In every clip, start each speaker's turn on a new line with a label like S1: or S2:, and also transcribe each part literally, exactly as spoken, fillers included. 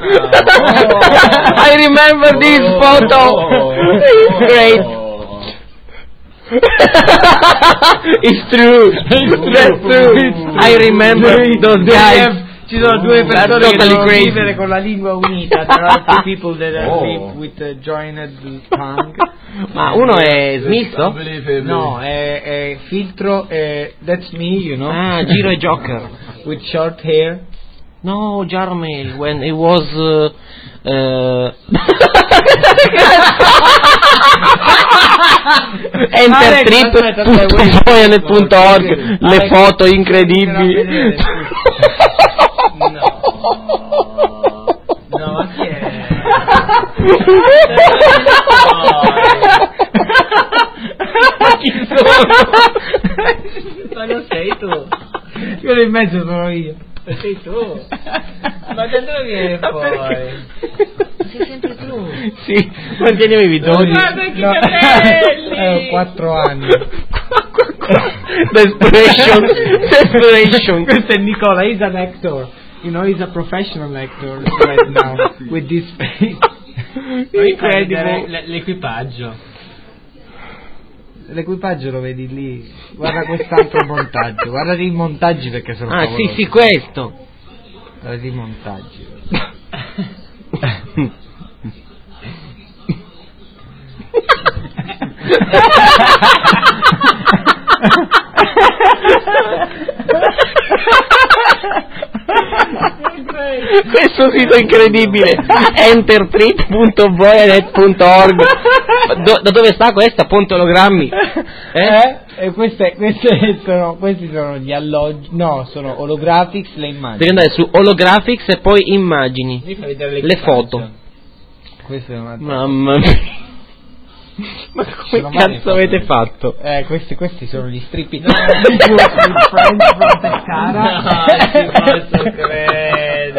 S1: I remember this photo. It's great. It's true. That's true. I remember those guys.
S2: Ci sono due persone
S1: That's
S2: che
S1: totally
S2: devono
S1: crazy.
S2: vivere con la lingua unita. There are two people that are
S3: Oh.
S2: live with a joined tongue.
S1: Ma uno è smisso?
S3: Unbelievably.
S2: No, è, è filtro. È, that's me, you know.
S1: Ah, Giro e Joker.
S2: With short hair.
S1: No, Jarmel, when it was uh, uh, entertrip punto voyanet punto org, le foto incredibili.
S2: No. No, ma chi è?
S1: Ma chi sono?
S2: Ma lo sei tu. Quello in mezzo sono io. Sei tu. Ma da dove viene fuori? Sei sempre tu.
S1: Sì, manteniamo i bidoni.
S2: Guarda che capelli! Eh, ho quattro anni.
S1: Desperation, desperation.
S2: Questo è Nicola, he's an actor. You know, he's a professional actor right now with this face. Incredible.
S3: L'equipaggio.
S2: L'equipaggio lo vedi lì. Guarda quest'altro montaggio. Guarda i montaggi perché sono
S1: Ah,
S2: favolosi.
S1: sì, sì, questo.
S2: Guarda i montaggi.
S1: Questo sito è incredibile. entertrip punto voyanet punto org. Do, da dove sta questa? Ponte ologrammi. Eh?
S2: Eh? E queste, queste sono, questi sono gli alloggi. No, sono holographics, le immagini.
S1: Devi andare su holographics e poi immagini.
S3: Mi fa vedere
S1: Le
S3: l'equipaggio.
S1: foto.
S2: Questo è una.
S1: Mamma mia. Ma come
S2: Sono
S1: cazzo
S2: varie
S1: avete fatto?
S2: Eh, questi, questi sono gli strippi. No, friends from Pescara.
S3: No, ci posso credere.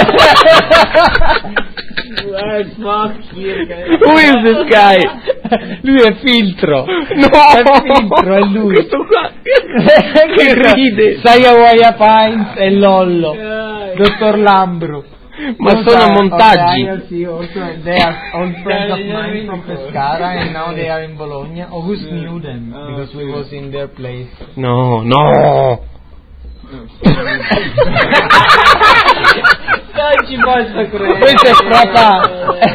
S1: Who is this guy?
S2: Lui è filtro.
S1: No,
S2: È filtro, è lui.
S1: Questo qua che ride.
S2: Saya Waya Pines e Lollo. Dottor Lambro.
S1: Ma
S2: Those
S1: sono
S2: are-
S1: montaggi.
S2: are I also, they are old friends of mine from Pescara and now they are in Bologna. August knew them because we was in their place.
S1: No, no.
S3: Non ci posso credere.
S2: Questo è papà.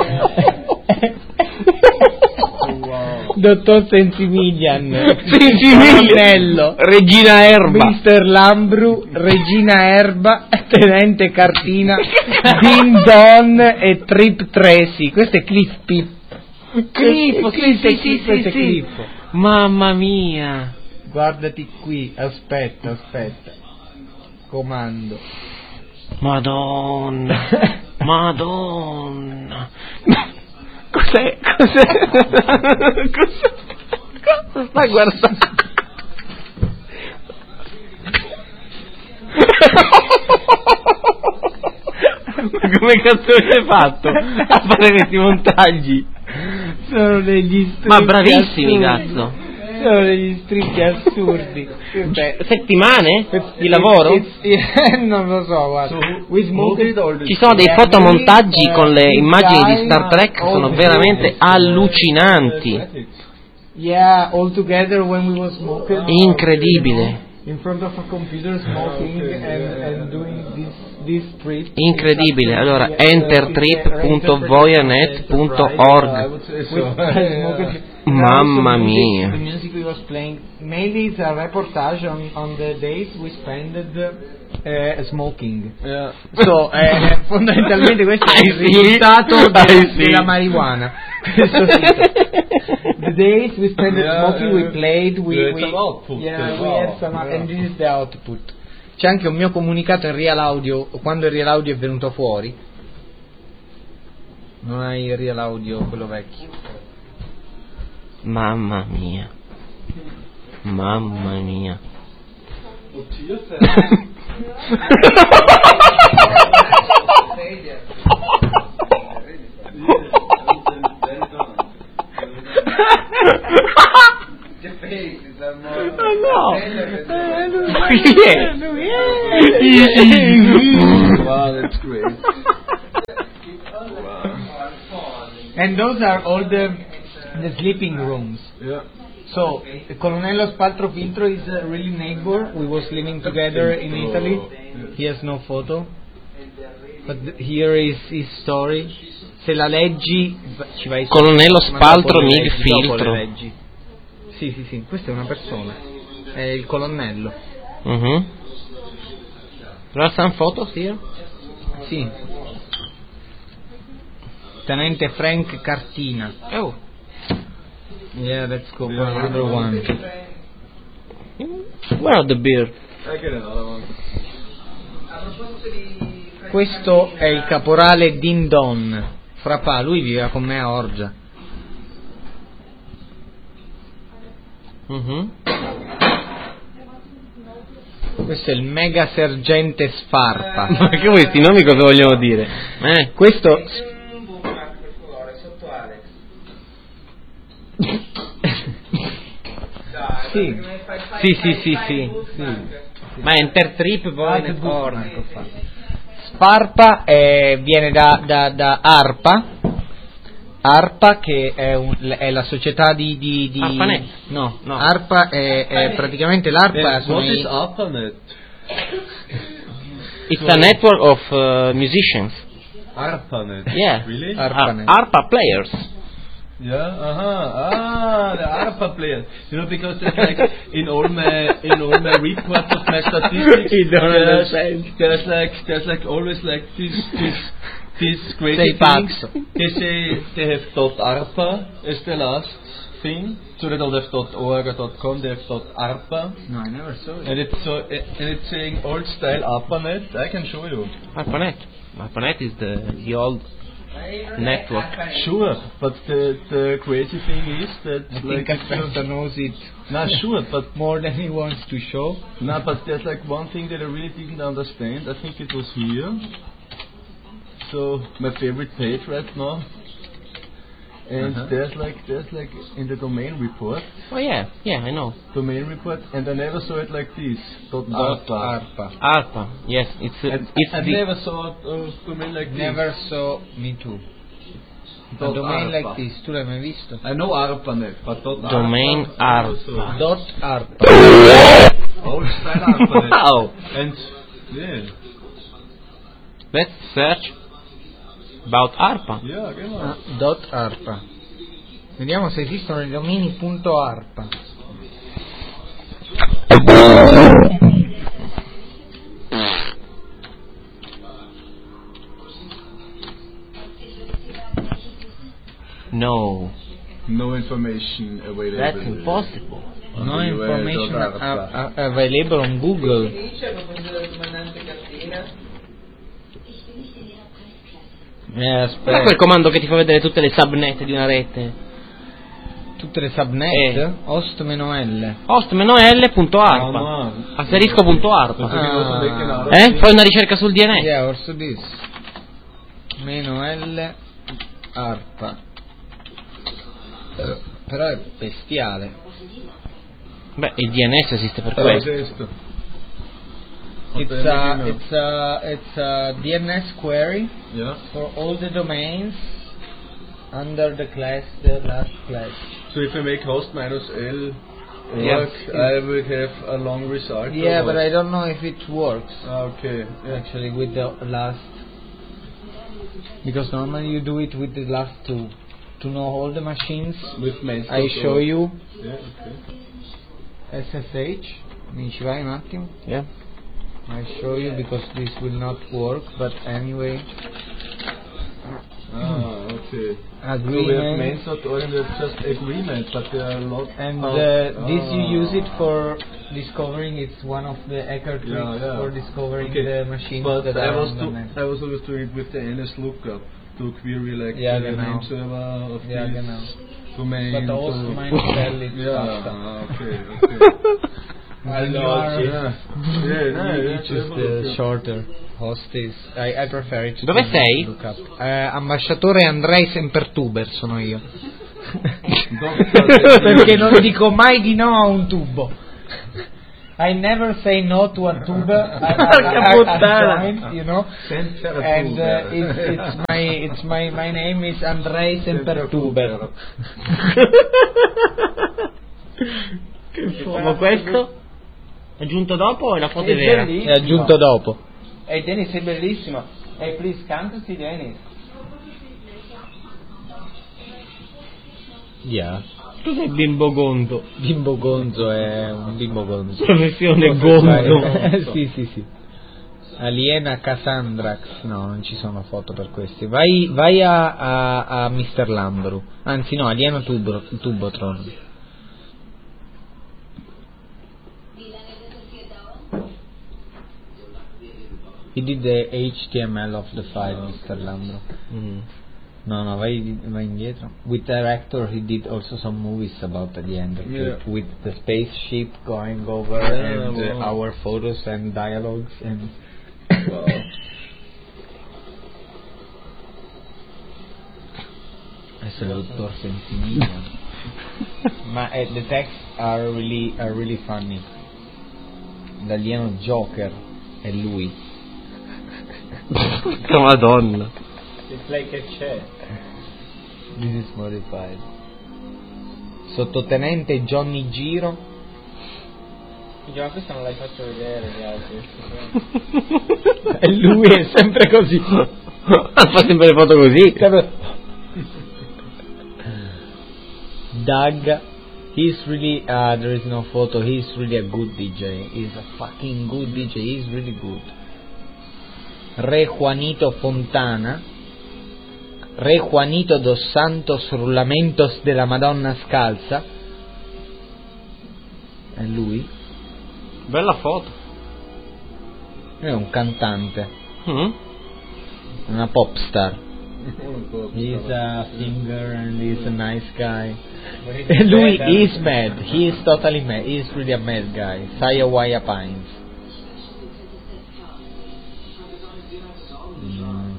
S2: Dottor Sensimilian.
S1: Sensimilian. Regina Erba.
S2: mister Lambru, Regina Erba, Tenente Cartina, Din Don e Trip Tracy. Questo è Cliff Pip.
S1: Cliff, sì,
S2: Questo è
S1: sì,
S2: Cliff,
S1: sì,
S2: questo è
S1: sì,
S2: Cliff.
S1: Mamma mia.
S2: Guardati qui, aspetta, aspetta. Comando.
S1: Madonna. Madonna. Cos'è? Cos'è? Cos'è? Cosa stai guardando? Ma come cazzo avete fatto a fare questi montaggi?
S2: Sono degli strippi
S1: Ma bravissimi,
S2: assurdi.
S1: cazzo.
S2: Sono degli strippi assurdi. Beh,
S1: Settimane
S2: it's-
S1: di lavoro?
S2: it's- it's- non lo so, guarda. We smoked-
S1: Ci sono dei
S2: Yeah,
S1: fotomontaggi
S2: uh,
S1: con le
S2: this
S1: immagini
S2: guy,
S1: di Star Trek,
S2: all
S1: sono
S2: the-
S1: veramente allucinanti.
S2: Yeah, all together when we was smoking.
S1: Incredibile.
S2: In front of a computer smoking and, and doing this, this trip.
S1: Incredibile. Allora, entertrip punto voyanet punto org. Mamma mia.
S2: The music we was playing mainly it's a reportage on, on the days we spent uh, smoking. So, eh, fondamentalmente questo è il
S1: I see.
S2: risultato
S1: I
S2: de-
S1: see.
S2: della marijuana. Questo sì. The days we spent
S3: Yeah,
S2: smoking, we
S3: yeah.
S2: played, we,
S3: You had
S2: we
S3: some output
S2: yeah,
S3: as
S2: we
S3: well.
S2: had some,
S3: Yeah.
S2: and this is the output. C'è anche un mio comunicato in Real Audio, quando il Real Audio è venuto fuori. Non hai il Real Audio, quello vecchio.
S1: Mamma mia. Mamma mia. No.
S3: Wow, that's great.
S2: And those are all the the sleeping rooms.
S4: Yeah.
S2: So, Colonnello Spaltro Filtro is a really neighbor. We was living together in Italy. He has no photo. But th- here is his story. Se la leggi, ci vai su.
S1: Colonnello
S2: ma
S1: Spaltro
S2: dopo le
S1: Mig
S2: leggi, dopo
S1: Filtro.
S2: le leggi. Sì, sì, sì, questa è una persona. È il colonnello.
S1: Mhm. There are some photos here?
S2: Sì. Tenente Frank Cartina.
S1: Oh.
S2: Yeah, let's go for another one.
S1: Where are the beer?
S4: I get another one.
S2: Questo è il caporale Din Don. Frappa, lui viveva con me a Orgia.
S1: Mhm.
S2: Questo è il mega sergente Sfarpa.
S1: Ma che questi nomi cosa vogliono dire? Eh?
S2: Questo sì. Sì, sì, sì, sì, sì.
S1: Ma Enter Trip
S2: Ah,
S1: poi
S2: che
S1: nel
S2: buco,
S1: corner.
S2: Marco, fa. Sfarpa eh, viene da, da, da ARPA. ARPA che è, un, è la società di, di, di
S1: ARPANET?
S2: no,
S1: No.
S2: ARPA è, è praticamente l'ARPA
S4: Yeah,
S2: sono
S4: what
S2: i-
S4: is ARPANET?
S1: It's a network of uh, musicians.
S4: ARPANET?
S1: Yeah.
S4: Really?
S2: ARPANET.
S1: Ar- ARPA players.
S4: Yeah, uh-huh. Ah, the ARPA players. You know, because there's like in all my in all my reports of my statistics,
S1: You don't
S4: there's,
S1: understand.
S4: there's like there's like always like this this this crazy
S2: Sei
S4: things.
S2: pazzo.
S4: They say they have dot .arpa as the last thing, so they don't have dot .org or dot .com. They have dot .arpa,
S2: No, I never saw it.
S4: and it's so and it's saying old style ARPANET. I can show you.
S1: ARPANET. ARPANET is the, the old network.
S4: Sure, but the the crazy thing is that
S2: I
S4: like
S2: think Aspetta knows it
S4: nah, sure, but
S2: more than he wants to show.
S4: no, but there's like one thing that I really didn't understand. I think it was here. So my favorite page right now. And
S2: Uh-huh.
S4: there's like there's like in the domain report,
S1: Oh yeah, yeah, I know.
S4: domain report, and I never saw it like this. Dot
S2: Dot
S4: ARPA.
S2: ARPA.
S1: ARPA. Yes, it's uh,
S4: And
S1: it's
S4: I
S1: the
S4: never saw a domain like this.
S2: Never saw me too. A
S4: Dot
S2: domain
S4: ARPA.
S2: like this, tu l'hai mai visto?
S4: I know ARPANET, but dot
S1: Domain
S4: ARPA, I never saw.
S1: ARPA.
S2: Dot ARPA.
S4: Old style ARPANET.
S1: Wow.
S4: And yeah,
S1: Let's search about ARPA.
S4: yeah, genau.
S2: Ah, dot ARPA. Vediamo se esistono i domini punto ARPA.
S1: No,
S4: No information available.
S1: that's impossible.
S2: No
S4: Okay,
S2: information
S4: dot ARPA.
S2: a- a- available on Google. Eh,
S1: Guarda
S2: aspetta.
S1: quel comando che ti fa vedere tutte le subnet di una rete.
S2: Tutte le subnet?
S1: Eh.
S2: Host-L.
S1: host-l.arpa.
S4: No, no.
S1: asterisco.arpa.
S2: Ah.
S1: Eh? Fai una ricerca sul D N S.
S2: Yeah, also this. Meno L ARPA. Eh, Però è bestiale.
S1: Beh, il D N S esiste per
S4: Cosa
S1: questo.
S4: è questo?
S2: It's
S4: What the
S2: a,
S4: heck, you know?
S2: it's a, it's a D N S query
S4: Yeah.
S2: for all the domains under the class, the last class.
S4: So if I make host minus L work,
S2: Yes.
S4: I would have a long result.
S2: Yeah,
S4: or
S2: but
S4: what?
S2: I don't know if it works
S4: Ah, okay. Yeah.
S2: actually with the last, because normally you do it with the last two. To know all the machines,
S4: With main
S2: I
S4: stuff
S2: show
S4: or-
S2: you
S4: Yeah, okay.
S2: S S H. Mi ci vai un attimo?
S1: Yeah.
S2: I show you because this will not work, but anyway.
S4: Ah, okay. So we have
S2: Agreement.
S4: main dot org and we have just agreement, but there are a lot.
S2: And
S4: of-
S2: uh, this you
S4: Ah.
S2: use it for discovering. It's one of the hacker tricks
S4: Yeah, yeah.
S2: for discovering
S4: Okay.
S2: the machines
S4: But
S2: that
S4: I
S2: are
S4: was
S2: on the
S4: do,
S2: net.
S4: I was always doing it with the N S lookup to query like
S2: Yeah,
S4: the
S2: genau.
S4: name server of
S2: Yeah,
S4: this
S2: genau.
S4: domain.
S2: But also
S4: to-
S2: mine spell it
S4: Yeah,
S2: faster.
S4: ah, okay, okay.
S2: I
S4: know,
S2: know.
S4: yeah. Yeah, no,
S2: You
S4: yeah,
S2: choose
S4: yeah,
S2: the
S4: yeah.
S2: shorter host is. I, I prefer it.
S1: Dove
S2: to
S1: sei?
S2: look up. Eh, ambasciatore Andrei Sempertuber sono io.
S4: Perché
S2: Perché non dico mai di no a un tubo. I never say no to a tuber. I, I,
S1: Porca
S2: I,
S1: puttana.
S2: I joined, you know. And uh, it's, it's my it's my my name is Andrei Sempertuber.
S1: Che fo- Ma questo è aggiunto dopo o è la foto
S2: È
S1: vera?
S2: bellissimo.
S3: È aggiunto dopo.
S2: Hey Dennis, è bellissimo. Hey, please come to see Dennis.
S3: Yeah.
S1: Cos'è bimbo gonzo?
S3: Bimbo gonzo è un bimbo gonzo.
S1: Professione gonzo.
S3: sì, sì, sì. Aliena Cassandrax. No, non ci sono foto per questi. Vai, vai a, a, a mister Landru. Anzi no, Aliena Tubro, Tubotron. He did the H T M L of the file, mister Landru.
S1: Mm.
S3: No, no, vai, vai indietro. With director, he did also some movies about the end of
S4: Yeah.
S3: it, with the spaceship going over
S4: Yeah,
S3: and uh,
S4: wow.
S3: our photos and dialogues and.
S4: Wow.
S3: Adesso il dottor Sentinella. Ma eh, the texts are really are really funny. L'alieno Joker è lui.
S1: Porca madonna.
S2: It's like a chat.
S3: This is modified. Sottotenente Johnny Giro.
S2: Ma questo non l'hai fatto vedere gli altri.
S3: E lui è sempre così.
S1: Fa sempre le foto così.
S3: Doug, he's really uh, there is no photo. He's really a good D J. He's a fucking good D J. He's really good. Re Juanito Fontana, Re Juanito dos Santos Rullamentos della Madonna Scalza. È lui.
S1: Bella foto.
S3: È un cantante,
S1: Mm?
S3: una pop star. He's a singer and he's a nice guy. E lui is mad. He is totally mad. He is really a mad guy. Sayawaya Pines. Mm.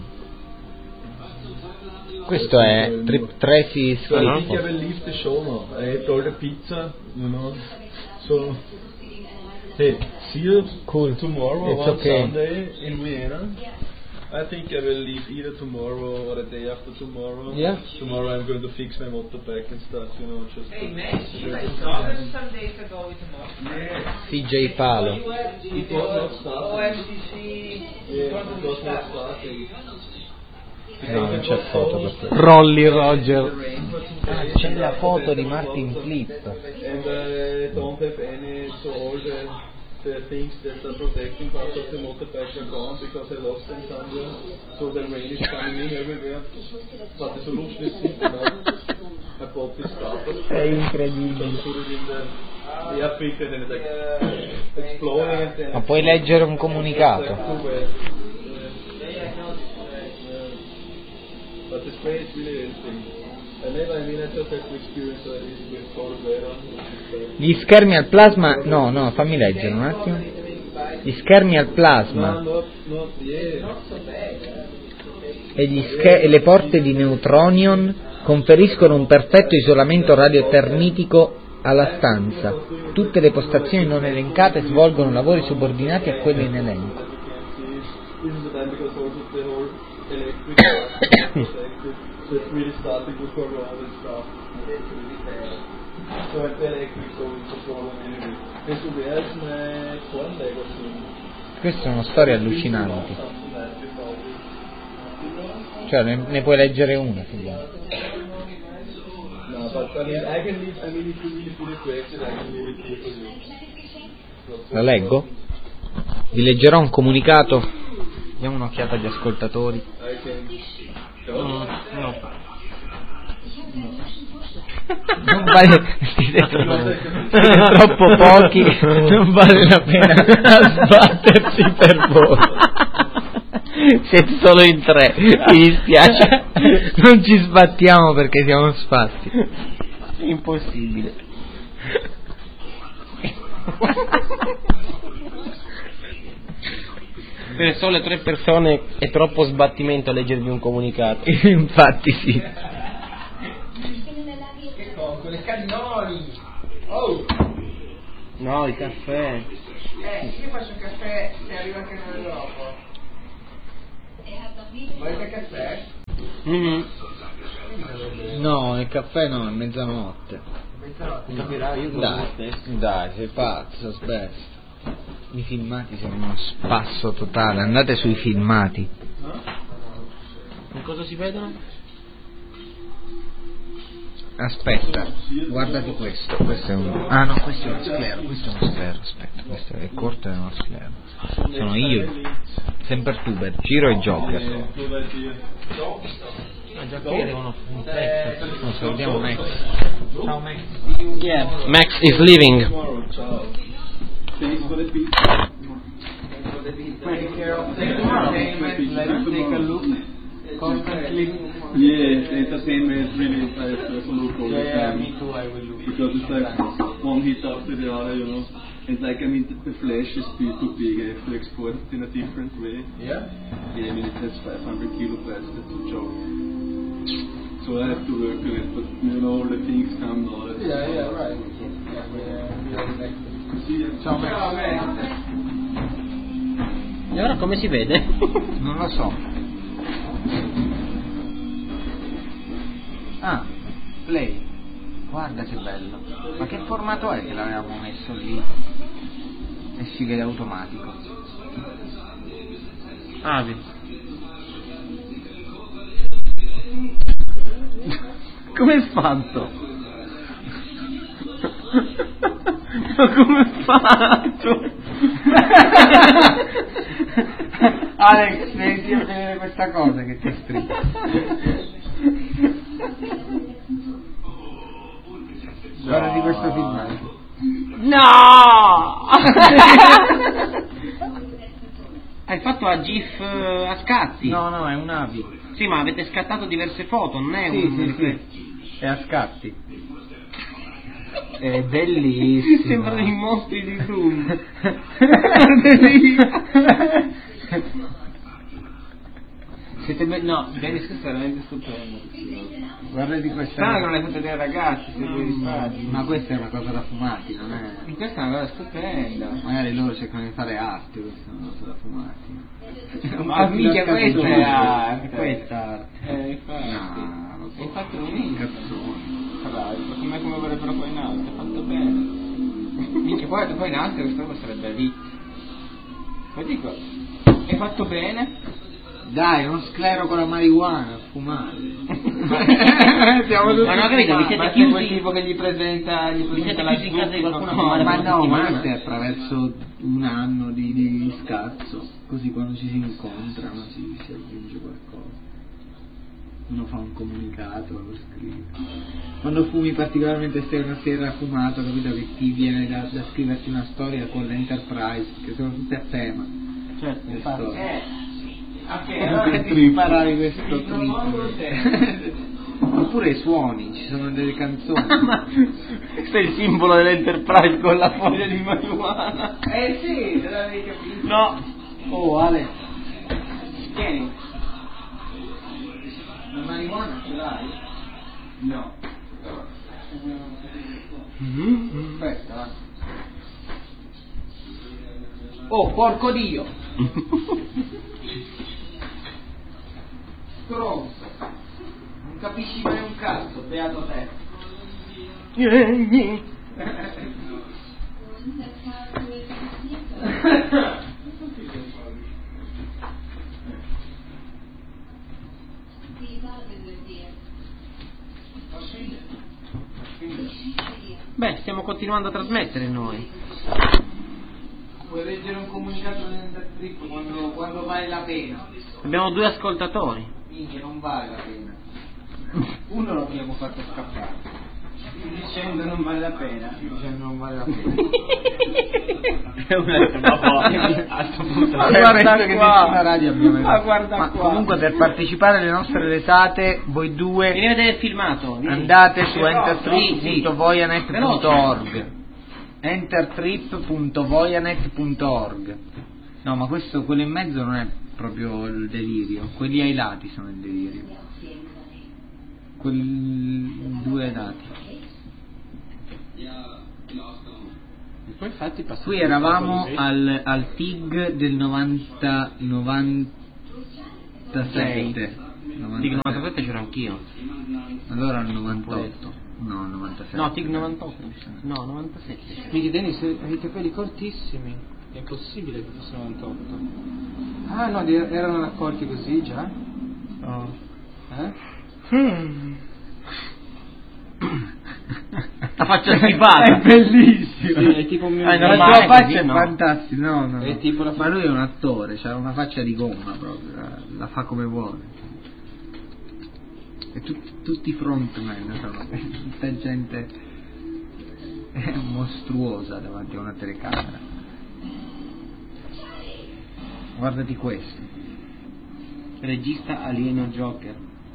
S3: Questo è Tri- Tracy
S4: So I think I
S3: Schiffo.
S4: will leave the show now. I ate all the pizza, you know. So, hey, see you
S3: Cool.
S4: tomorrow
S3: It's
S4: on
S3: okay.
S4: Sunday in Vienna. I think I will leave either tomorrow or the day after tomorrow.
S3: Yeah.
S4: Tomorrow I'm going to fix my motorbike and stuff, you know, just.
S2: Hey man, you guys saw this some days ago with the
S3: C J Palo.
S4: It was not
S2: O
S4: starting.
S2: M C C.
S4: Yeah, it was not starting.
S3: No, non c'è foto per questo.
S1: Rolly Roger.
S3: Ah, c'è la foto di Martin Flip.
S4: And I don't have any, so all the, the things that are protecting parts of the motorbike are gone because I lost them somewhere. So the rain is coming in everywhere. But the solution is simple now. I bought this starter.
S3: È incredibile.
S4: Just put it in the air filter and it's like exploding and then.
S3: Ma puoi leggere un comunicato?
S4: It's like too wet. But the spray is really interesting. I never, I mean, I just have to experience uh, this with cold weather.
S3: Gli schermi al plasma. No, no, fammi leggere un attimo. Gli schermi al
S4: No,
S3: plasma
S4: not, not, yeah.
S3: e, gli sche- e le porte di neutronion conferiscono un perfetto isolamento radiotermitico alla stanza. Tutte le postazioni non elencate svolgono lavori subordinati a quelli in elenco.
S4: This is the time because also the whole electric part is protected. So it's really starting to corrode and stuff. So the electric so it's a problem anyway. Okay, so where is my corn Lego thing?
S3: Queste sono storie allucinanti.
S4: Something like without it.
S3: Cioè, ne, ne puoi leggere una se vuoi.
S4: No, but I mean, I can leave, I mean, if you really feel it corrected, I can leave it here for you.
S3: La leggo? Vi leggerò un comunicato. Diamo un'occhiata agli ascoltatori.
S4: I can.
S1: Mm, no.
S3: Non vale, siete troppo, siete troppo pochi, non vale la pena sbattersi per voi.
S1: Siete solo in tre, mi dispiace.
S3: Non ci sbattiamo perché siamo sfatti.
S1: Impossibile. Per sole tre persone è troppo sbattimento a leggervi un comunicato.
S3: Infatti sì.
S2: Con le cannoli. Oh!
S1: No, il caffè.
S2: Eh, io faccio caffè e arriva anche nell'Europa. Volete caffè?
S1: Mm-hmm.
S3: No, il caffè no, è mezzanotte.
S2: Mezzanotte.
S1: Capirai, io
S3: Dai, dai, sei pazzo, aspetta. I filmati sono uno spasso totale, andate sui filmati.
S1: E cosa si vedono?
S3: Aspetta, guardati questo, questo è un... Ah no, questo è uno sclero, questo è uno sclero, aspetta, questo è corto e uno sclero. Sono io, sempre Tuber, Giro e Joker.
S1: Ah, già qui arrivano un pezzo.
S3: Non salutiamo Max.
S2: Ciao Max.
S1: Yeah. Max is leaving.
S4: Thanks for the pizza.
S2: Take care of the entertainment. Let's take a look. Constantly.
S4: Yeah, entertainment really tries to look all the
S2: Yeah, yeah,
S4: time.
S2: me too. I will look.
S4: Because it's like one hit after the other, you know. And like, I mean, the, the flash is too, too big. I have to export it in a different way.
S2: Yeah?
S4: Yeah, I mean, it has five hundred kilobytes, that's a joke. So I have to work on it, but you know, all the things come now. That's
S2: Yeah, yeah, right. Yeah, we, uh, we are next.
S4: See ya.
S2: Ciao Max.
S1: E ora come si vede?
S3: Non lo so. Ah, play. Guarda che bello. Ma che formato è che l'avevamo messo lì? E si vede automatico.
S1: Ah, vedi.
S3: Come è fatto? Ma come è fatto? Alex, devi a vedere questa cosa che ti stringe. Guarda di questo filmato.
S1: No! Hai fatto a GIF eh, a scatti?
S3: No, no, è un avi.
S1: Sì, ma avete scattato diverse foto, non è
S3: Sì,
S1: un...
S3: sì, sì. È a scatti. È
S1: Sì,
S3: bellissimo.
S1: sembra dei mostri di Zoom.
S2: Siete be- no, Dennis, questo è veramente stupendo.
S3: Guarda di questa.
S2: Strano che non l'hai fatto vedere ai ragazzi, se vi risparmi.
S3: Ma questa è una cosa da fumati, non è.
S2: Questa è una cosa stupenda.
S3: Magari loro cercano di fare arte, questa è una cosa da fumati.
S2: Ma mica questa è arte.
S3: È questa arte.
S2: Eh, infatti.
S3: No, lo so.
S2: Hai fatto benissimo.
S3: Cazzone.
S2: Dai, come come vorrebbero poi in alto, hai fatto bene. Minchia, poi, poi in alto questa cosa sarebbe lì. Poi dico, hai fatto bene?
S3: Dai, uno sclero con la marijuana, fumare.
S2: Siamo tutti
S1: Ma no, capito, vi siete
S2: ma
S1: chiusi-
S2: quel tipo che gli presenta, gli
S1: Vi siete
S2: presenta la
S1: chiusi in casa di qualcuno a
S2: no,
S1: fumare
S3: Ma
S1: per una
S3: no, ma
S1: settimana?
S3: questo è attraverso un anno di, di scazzo, così quando ci si incontrano si, si aggiunge qualcosa. Uno fa un comunicato, lo scrive. Quando fumi particolarmente stai una sera fumato, capito che ti viene da, da scriverti una storia con l'Enterprise, che sono tutte a tema.
S1: Certo,
S3: Le
S1: infatti.
S3: storie.
S2: Eh, ok,
S3: Anche
S2: allora
S3: ti
S2: ti
S3: imparavi questo
S2: mi propongo te.
S3: Oppure i suoni, ci sono delle canzoni.
S1: Ma questo è il simbolo dell'Enterprise con la foglia di marijuana.
S2: Eh sì, te l'avevi capito.
S1: No.
S3: Oh Ale,
S2: Tieni. La marijuana ce l'hai? No. Aspetta, va. Oh, porco Dio! Stronzo! Non capisci mai un cazzo, beato te!
S1: Beh, stiamo continuando a trasmettere noi.
S2: Vuoi leggere un comunicato dell'Entertrip quando, quando vale la pena?
S1: Abbiamo due ascoltatori.
S2: Minchia, non vale la pena. Uno l'abbiamo fatto scappare. Dicendo non vale la pena. Dicendo non vale la pena.
S1: È una
S3: a sto punto ma
S2: guarda
S3: penso che
S2: qua.
S3: nessuna radio abbia
S2: Ma guarda
S3: ma
S2: qua.
S3: comunque per partecipare alle nostre resate voi due
S1: Vieni a vedere il filmato. vieni.
S3: andate su
S2: Però,
S3: entertrip punto voyanet punto org
S1: Veloce.
S3: entertrip punto voyanet punto org. No, ma questo, quello in mezzo non è proprio il delirio, quelli ai lati sono il delirio, quelli due ai lati.
S1: Poi infatti passa.
S3: Qui eravamo al, al T I G del novanta novantasette.
S1: T I G novantasette c'ero anch'io.
S3: Allora il novantotto. No, novantasette.
S1: No, T I G novantotto. No, novantasette.
S2: Michi Dennis, hai i capelli cortissimi. È possibile che fosse novantotto. Ah no, di- erano raccolti così già?
S1: Oh.
S2: Eh?
S1: Hmm. La faccia schifata.
S3: È bellissimo.
S2: Sì, è tipo un mio
S1: Ah, è
S3: La
S1: normale,
S3: sua faccia
S1: così,
S3: è
S1: no?
S3: fantastica. No, no, no.
S2: È tipo la
S3: Ma lui è un attore, c'ha una faccia di gomma proprio, la, la fa come vuole. E tu- tutti i frontman sono tutta gente mostruosa davanti a una telecamera. Guardati questo.
S1: Regista alieno Joker.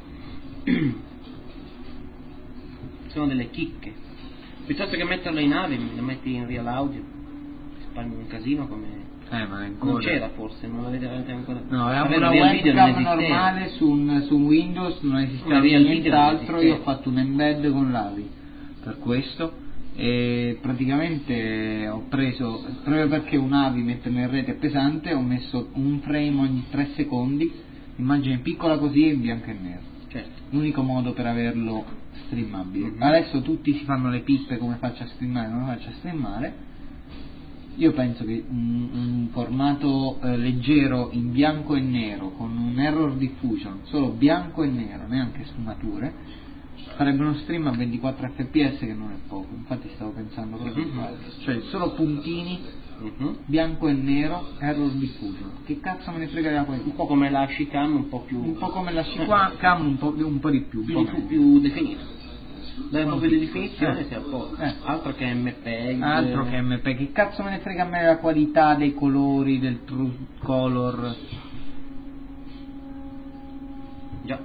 S1: Sono delle chicche. Piuttosto che metterlo in nave, lo metti in real audio. Spagni un casino come.
S3: Eh, ma è ancora...
S1: Non c'era forse, non l'avete avete ancora.
S3: No, avevamo
S1: Vabbè,
S3: una
S1: il real video non
S3: webcam
S1: esisteva.
S3: normale su, un, su Windows, non esisteva
S1: Una real video non
S3: nient'altro, io ho
S1: esisteva.
S3: fatto un embed con l'Avi per questo e praticamente ho preso, proprio perché un Avi metterlo in rete è pesante, ho messo un frame ogni tre secondi, immagine piccola così e in bianco e nero.
S1: Certo.
S3: L'unico modo per averlo streamabile.
S1: Mhm.
S3: Adesso tutti si fanno le pippe come faccio a streamare, come faccio a streamare. Io penso che un, un formato eh, leggero in bianco e nero con un error diffusion, solo bianco e nero, neanche sfumature, farebbe uno stream a ventiquattro effe pi esse che non è poco. Infatti stavo pensando proprio di
S1: Mhm.
S3: farlo. Cioè solo puntini,
S1: Mhm.
S3: bianco e nero, error diffusion. Che cazzo me ne frega della qualità?
S1: Un po' come la Shikam, un po' più.
S3: Un po' come la Shikam, un po', un po' di più. Un
S1: più,
S3: po'
S1: più,
S3: meglio.
S1: più definito. Dai proprio di definizione
S3: Eh.
S1: sei a posto.
S3: Eh.
S1: Altro che M P E G.
S3: Altro che M P, che cazzo me ne frega a me della qualità dei colori, del true color.
S1: Già.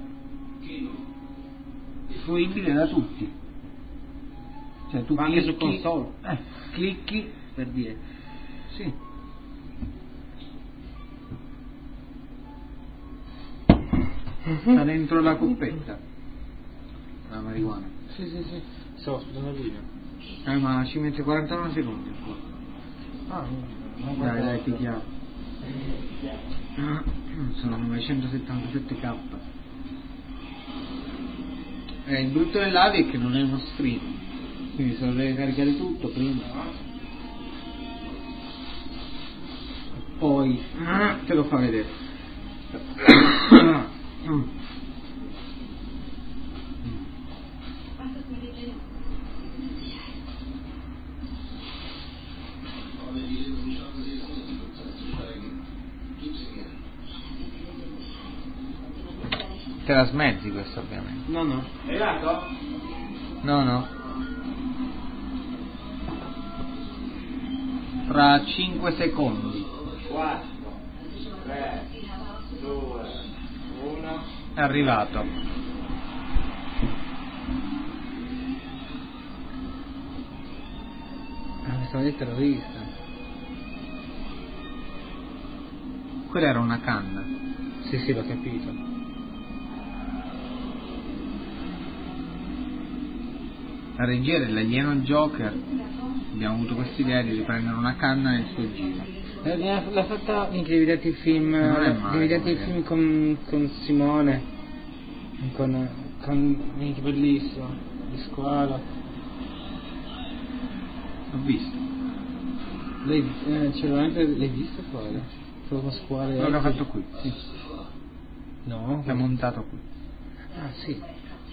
S3: Fruibile da tutti. Cioè tu
S1: Ma anche su
S3: clicchi,
S1: console.
S3: eh, clicchi,
S1: Per dire.
S3: sì. Sta dentro la coppetta. La marijuana.
S2: Sì, sì, sì. Sto aspettando lui.
S3: Eh ma ci mette quarantanove secondi ancora.
S2: Ah, non
S3: Dai, dai, ti chiamo. Sono novecentosettantasette K. Eh, il brutto dell'Avi è che non è uno stream, quindi se lo deve caricare tutto prima. Poi te lo fa vedere. Te la smezzi questo ovviamente.
S1: No, no.
S3: No, no. Fra cinque secondi.
S4: quattro, tre, due, uno.
S3: È arrivato.
S2: Ah, sono dei terrorista.
S3: Quella era una canna.
S2: Sì, sì, l'ho capito.
S3: La regia dell'alieno Joker. Abbiamo avuto questa idea di riprendere una canna nel suo giro.
S2: Eh, L'ha l'ha fatta, minchia, devi vederti il film,
S3: Non è male,
S2: devi vederti il
S3: magari.
S2: film con, con Simone, con, con, minchia, bellissimo, di scuola.
S3: Ho visto.
S2: Lei, eh, c'è veramente, l'hai visto fuori? Solo con scuola.
S3: Quello che ha fatto qui. Sì.
S2: No?
S3: L'ha montato qui.
S2: Ah, sì.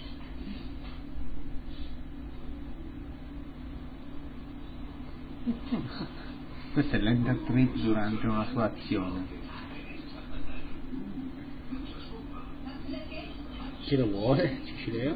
S3: Questo è l'entertrip durante una sua azione.
S2: Chi lo vuole? Cicileo?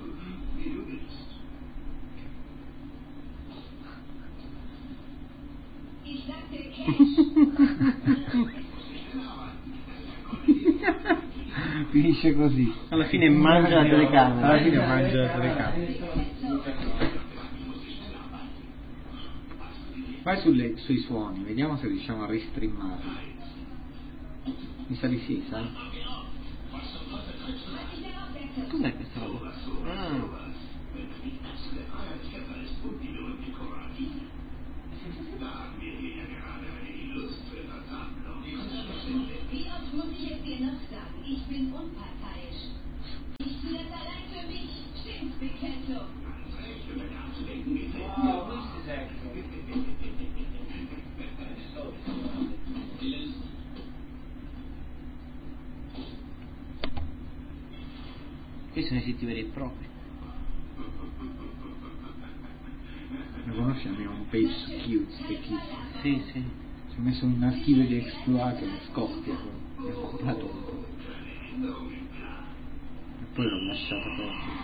S3: Finisce così.
S1: Alla fine mangia la telecamera.
S3: Alla fine mangia la telecamera. Vai sulle, sui suoni, vediamo se riusciamo a restreamarli. Mi sa di sì, sai?
S1: Cos'è questa roba? Ah.
S5: Wie oft muss ich es dir noch sagen? Ich bin unparteiisch. Ich tue das allein für mich. Schimpfbekenntnis.
S2: Wow, this is excellent.
S3: Questi sono i siti veri e propri.
S6: Lo conosci la mia home page Qt, Qt?
S3: Sì, sì.
S6: Ci ho messo un archivio di exploit che mi scoppia, mi ha occupato un po'. E poi l'ho lasciato poi.